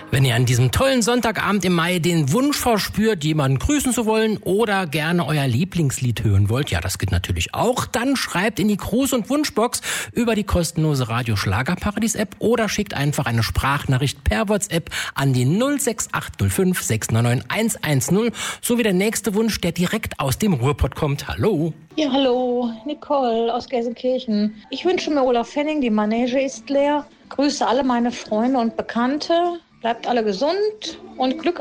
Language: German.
Wenn ihr an diesem tollen Sonntagabend im Mai den Wunsch verspürt, jemanden grüßen zu wollen oder gerne euer Lieblingslied hören wollt, ja, das geht natürlich auch, dann schreibt in die Gruß- und Wunschbox über die kostenlose Radio Schlagerparadies App oder schickt einfach eine Sprachnachricht per WhatsApp an die 06805 699 110, so wie der nächste Wunsch, der direkt aus dem Ruhrpott kommt. Hallo. Ja, hallo, Nicole aus Gelsenkirchen. Ich wünsche mir Olaf Henning, die Manege ist leer. Grüße alle meine Freunde und Bekannte. Bleibt alle gesund und Glück